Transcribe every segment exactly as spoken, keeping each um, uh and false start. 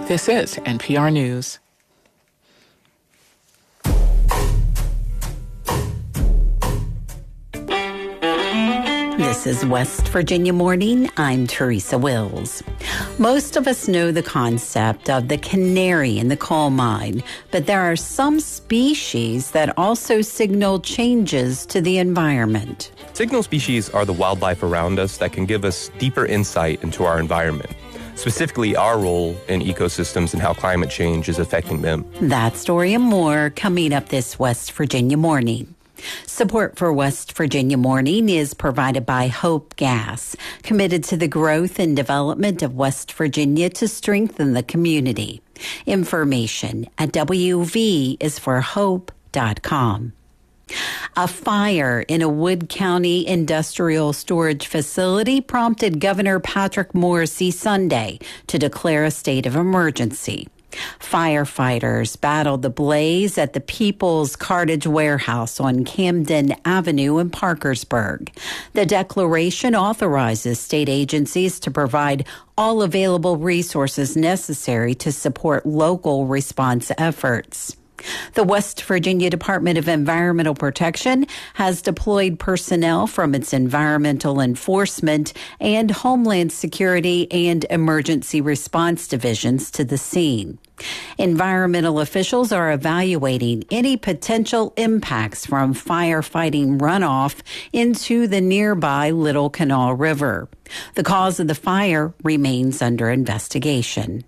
This is N P R News. This is West Virginia Morning. I'm Teresa Wills. Most of us know the concept of the canary in the coal mine, but there are some species that also signal changes to the environment. Signal species are the wildlife around us that can give us deeper insight into our environment, specifically our role in ecosystems and how climate change is affecting them. That story and more coming up this West Virginia Morning. Support for West Virginia Morning is provided by Hope Gas, committed to the growth and development of West Virginia to strengthen the community. Information at W V is for hope dot com. A fire in a Wood County industrial storage facility prompted Governor Patrick Morrisey Sunday to declare a state of emergency. Firefighters battled the blaze at the People's Cartage Warehouse on Camden Avenue in Parkersburg. The declaration authorizes state agencies to provide all available resources necessary to support local response efforts. The West Virginia Department of Environmental Protection has deployed personnel from its Environmental Enforcement and Homeland Security and Emergency Response divisions to the scene. Environmental officials are evaluating any potential impacts from firefighting runoff into the nearby Little Canal River. The cause of the fire remains under investigation.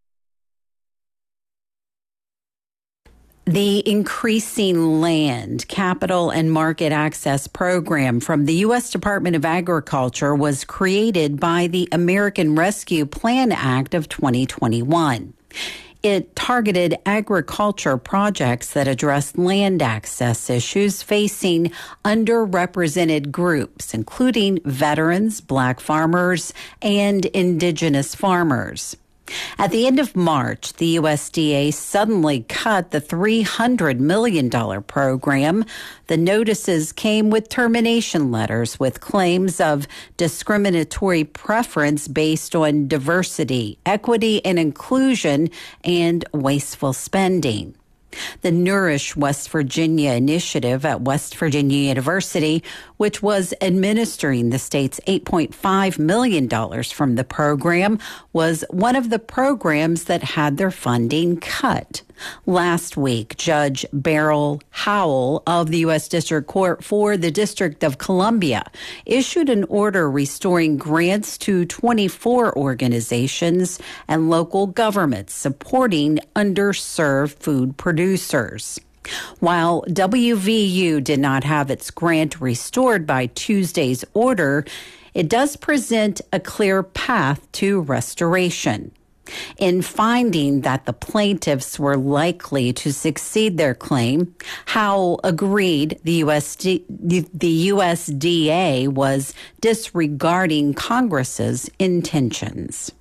The Increasing Land, Capital, and Market Access Program from the U S Department of Agriculture was created by the American Rescue Plan Act of twenty twenty-one. It targeted agriculture projects that addressed land access issues facing underrepresented groups, including veterans, black farmers, and indigenous farmers. At the end of March, the U S D A suddenly cut the three hundred million dollars program. The notices came with termination letters with claims of discriminatory preference based on diversity, equity, and inclusion, and wasteful spending. The Nourish West Virginia initiative at West Virginia University, which was administering the state's eight point five million dollars from the program, was one of the programs that had their funding cut. Last week, Judge Beryl Howell of the U S District Court for the District of Columbia issued an order restoring grants to twenty-four organizations and local governments supporting underserved food producers. While W V U did not have its grant restored by Tuesday's order, it does present a clear path to restoration. In finding that the plaintiffs were likely to succeed their claim, Howell agreed the U S D, the U S D A was disregarding Congress's intentions.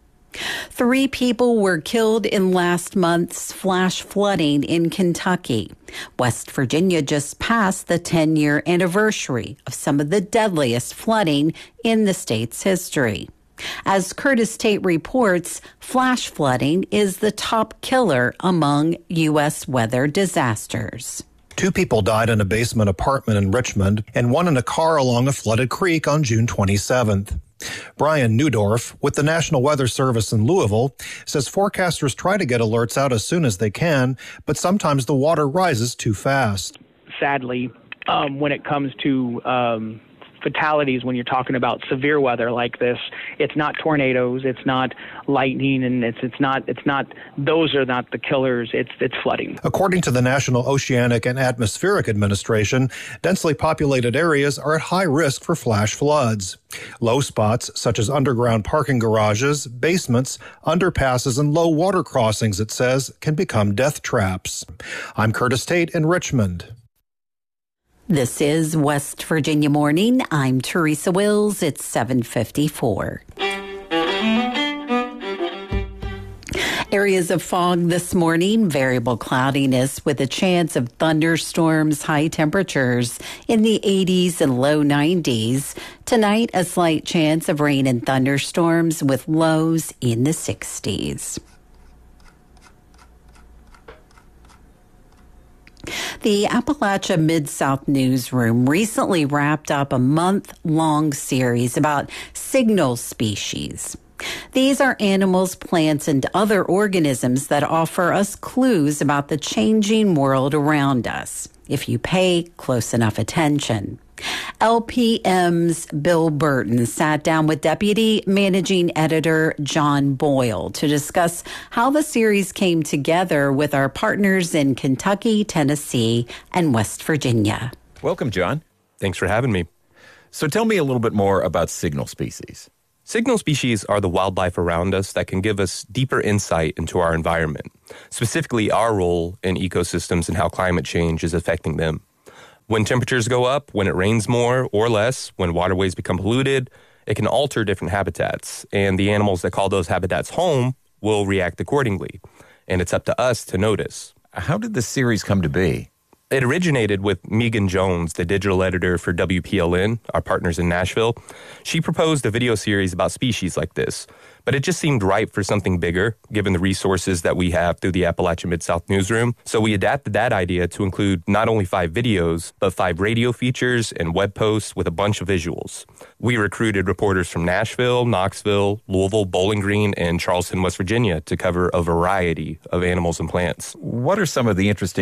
Three people were killed in last month's flash flooding in Kentucky. West Virginia just passed the ten-year anniversary of some of the deadliest flooding in the state's history. As Curtis Tate reports, flash flooding is the top killer among U S weather disasters. Two people died in a basement apartment in Richmond and one in a car along a flooded creek on June twenty-seventh. Brian Newdorf with the National Weather Service in Louisville says forecasters try to get alerts out as soon as they can, but sometimes the water rises too fast. Sadly, um, when it comes to um, fatalities, when you're talking about severe weather like this, it's not tornadoes, it's not lightning, and it's it's not it's not those are not the killers. It's it's flooding. According to the National Oceanic and Atmospheric Administration, densely populated areas are at high risk for flash floods. Low spots such as underground parking garages, basements, underpasses, and low water crossings, it says, can become death traps. I'm Curtis Tate in Richmond. This is West Virginia Morning. I'm Teresa Wills. It's seven fifty-four. Areas of fog this morning, variable cloudiness with a chance of thunderstorms, high temperatures in the eighties and low nineties. Tonight, a slight chance of rain and thunderstorms with lows in the sixties. The Appalachia Mid-South Newsroom recently wrapped up a month-long series about signal species. These are animals, plants, and other organisms that offer us clues about the changing world around us, if you pay close enough attention. L P M's Bill Burton sat down with Deputy Managing Editor John Boyle to discuss how the series came together with our partners in Kentucky, Tennessee, and West Virginia. Welcome, John. Thanks for having me. So tell me a little bit more about signal species. Signal species are the wildlife around us that can give us deeper insight into our environment, specifically our role in ecosystems and how climate change is affecting them. When temperatures go up, when it rains more or less, when waterways become polluted, it can alter different habitats, and the animals that call those habitats home will react accordingly, and it's up to us to notice. How did the series come to be? It originated with Megan Jones, the digital editor for W P L N, our partners in Nashville. She proposed a video series about species like this, but it just seemed ripe for something bigger, given the resources that we have through the Appalachia Mid-South Newsroom. So we adapted that idea to include not only five videos, but five radio features and web posts with a bunch of visuals. We recruited reporters from Nashville, Knoxville, Louisville, Bowling Green, and Charleston, West Virginia to cover a variety of animals and plants. What are some of the interesting